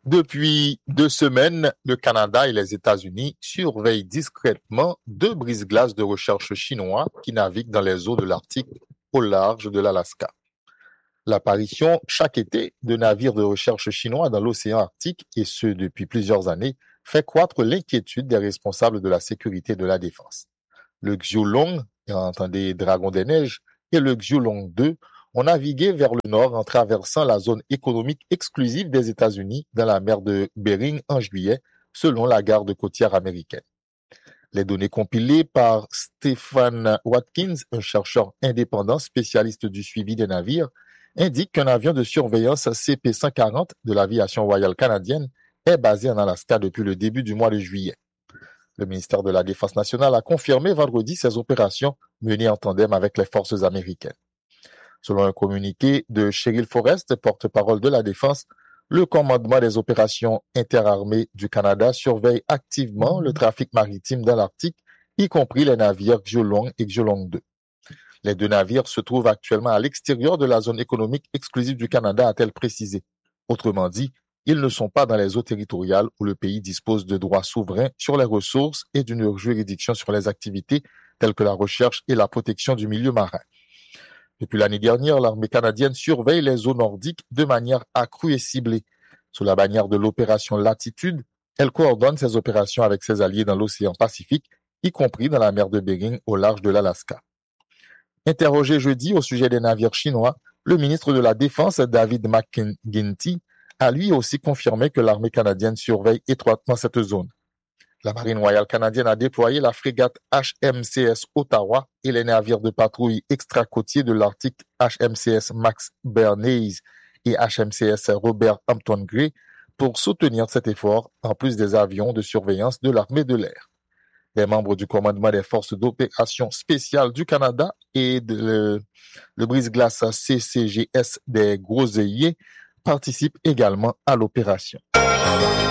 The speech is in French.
Depuis 2 semaines, le Canada et les États-Unis surveillent discrètement deux brise-glaces de recherche chinois qui naviguent dans les eaux de l'Arctique au large de l'Alaska. L'apparition chaque été de navires de recherche chinois dans l'océan Arctique, et ce depuis plusieurs années, fait croître l'inquiétude des responsables de la sécurité et de la défense. Le Xiulong, entendez Dragon des Neiges, et le Xiulong 2 ont navigué vers le nord en traversant la zone économique exclusive des États-Unis dans la mer de Bering en juillet, selon la garde côtière américaine. Les données compilées par Stephen Watkins, un chercheur indépendant spécialiste du suivi des navires, indiquent qu'un avion de surveillance CP-140 de l'aviation royale canadienne est basé en Alaska depuis le début du mois de juillet. Le ministère de la Défense nationale a confirmé vendredi ces opérations menées en tandem avec les forces américaines. Selon un communiqué de Cheryl Forrest, porte-parole de la Défense, le commandement des opérations interarmées du Canada surveille activement le trafic maritime dans l'Arctique, y compris les navires Xiulong et Xiulong 2. Les deux navires se trouvent actuellement à l'extérieur de la zone économique exclusive du Canada, a-t-elle précisé. Autrement dit, ils ne sont pas dans les eaux territoriales où le pays dispose de droits souverains sur les ressources et d'une juridiction sur les activités telles que la recherche et la protection du milieu marin. Depuis l'année dernière, l'armée canadienne surveille les eaux nordiques de manière accrue et ciblée. Sous la bannière de l'opération Latitude, elle coordonne ses opérations avec ses alliés dans l'océan Pacifique, y compris dans la mer de Bering au large de l'Alaska. Interrogé jeudi au sujet des navires chinois, le ministre de la Défense, David McGuinty, a lui aussi confirmé que l'armée canadienne surveille étroitement cette zone. La Marine royale canadienne a déployé la frégate HMCS Ottawa et les navires de patrouille extra-côtiers de l'Arctique HMCS Max Bernays et HMCS Robert Hampton Gray pour soutenir cet effort, en plus des avions de surveillance de l'armée de l'air. Les membres du commandement des forces d'opération spéciales du Canada et le brise-glace CCGS des Groseilliers participent également à l'opération.